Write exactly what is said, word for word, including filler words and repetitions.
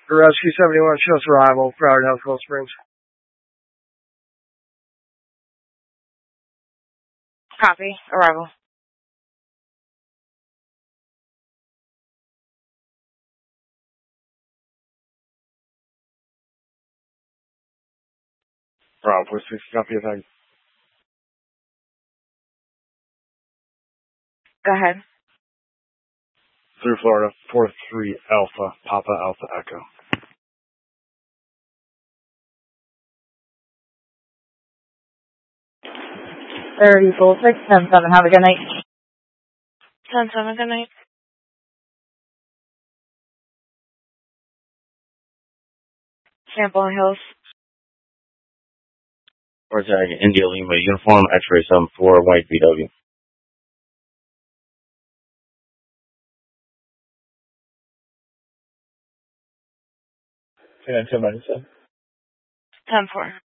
Rescue seventy-one, show us arrival, Broward Health, Cold Springs. Copy. Arrival. Bravo, four six, copy attack. Go ahead. Through Florida, four three Alpha, Papa Alpha Echo. thirty-four six, ten seven, have a good night. ten seven, good night. Sample Hills. Or tag India Lima, uniform X-ray seven four, white B W. ten seven ninety-seven. ten four.